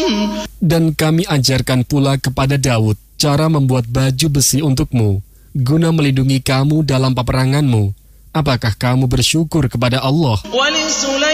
Dan kami ajarkan pula kepada Daud cara membuat baju besi untukmu, guna melindungi kamu dalam peperanganmu. Apakah kamu bersyukur kepada Allah?